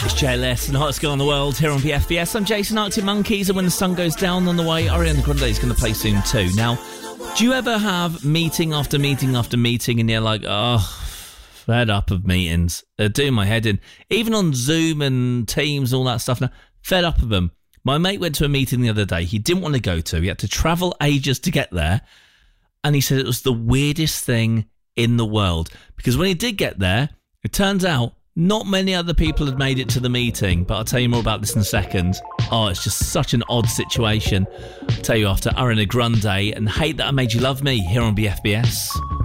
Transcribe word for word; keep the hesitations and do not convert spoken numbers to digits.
It's J L S and Hottest Girl in the World here on B F B S. I'm Jason, Arctic Monkeys, and when the sun goes down on the way, Ariana Grande is going to play soon too. Now, do you ever have meeting after meeting after meeting and you're like, oh, fed up of meetings? They're doing my head in. Even on Zoom and Teams and all that stuff now, fed up of them. My mate went to a meeting the other day he didn't want to go to. He had to travel ages to get there. And he said it was the weirdest thing in the world. Because when he did get there, it turns out not many other people had made it to the meeting, but I'll tell you more about this in a second. Oh, it's just such an odd situation. I'll tell you after Ariana Grande and Hate That I Made You Love Me here on B F B S.